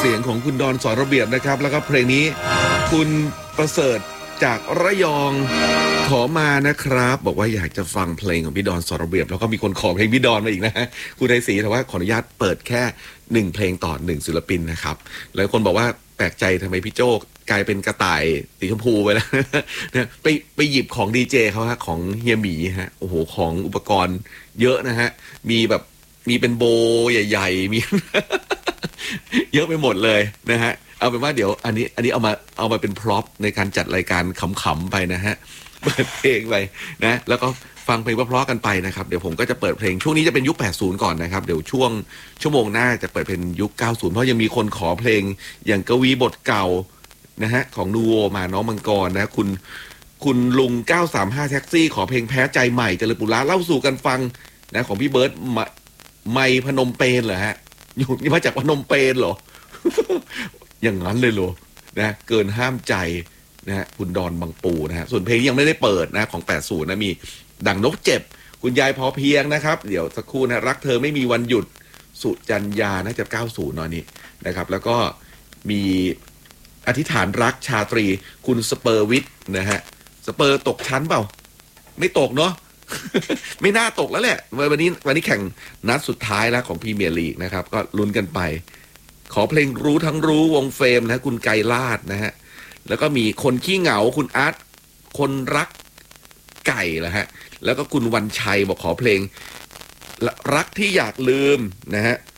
สียงของคุณดอนสอนระเบียบนะครับแล้วก็เพลงนี้คุณประเสริฐจากระยองขอมานะครับบอกว่าอยากจะฟังเพลงของพี่ดอนสอนระเบียบแล้วก็มีคนขอเพลงพี่ดอนมาอีกนะฮะคุณไทยศรีแต่ว่าขออนุญาตเปิดแค่1เพลงต่อ1ศิลปินนะครับแล้วคนบอกว่าแปลกใจทำไมพี่โจ้กลายเป็นกระต่ายสีชมพูไปแล้วนะไปหยิบของดีเจเขาฮะของเฮียหมีฮะโอ้โหของอุปกรณ์เยอะนะฮะมีเป็นโบใหญ่ๆมี เยอะไปหมดเลยนะฮะเอาเป็นว่าเดี๋ยวอันนี้เอามาเป็นพร็อพในการจัดรายการขำๆไปนะฮะเปิดเพลงไปนะแล้วก็ฟังเพลงเพราะๆกันไปนะครับเดี๋ยวผมก็จะเปิดเพลงช่วงนี้จะเป็นยุค80ก่อนนะครับเดี๋ยวช่วงชั่วโมงหน้าจะเปิดเพลงยุค90เพราะยังมีคนขอเพลงอย่างกวีบทเก่านะฮะของนูโวมาน้องมังกรนะคุณลุง935แท็กซี่ขอเพลงแพ้ใจใหม่เจริญปุระเล่าสู่กันฟังนะของพี่เบิร์ตไมค์พนมเปญเหรอฮะอยู่นี่มาจากพนมเปญเหรอ อย่างนั้นเลยเหรอนะเกินห้ามใจนะฮะคุณดอนบางปูนะฮะส่วนเพลงยังไม่ได้เปิดนะของ80นะมีดังนกเจ็บคุณยายพอเพียงนะครับเดี๋ยวสักครู่นะรักเธอไม่มีวันหยุดสุจัญญาน่าจะ90นอนนี้นะครับแล้วก็มีอธิษฐานรักชาตรีคุณสเปอร์วิทนะฮะสเปอร์ตกชั้นเปล่าไม่ตกเนาะ ไม่น่าตกแล้วแหละวันนี้แข่งนัดสุดท้ายแล้วของพรีเมียร์ลีกนะครับก็ลุ้นกันไปขอเพลงรู้ทั้งรู้วงเฟรมนะคุณไกรลาดนะฮะแล้วก็มีคนขี้เหงาคุณอาร์ตคนรักไก่ละฮะแล้วก็คุณวันชัยบอกขอเพลงรักที่อยากลืมนะฮะ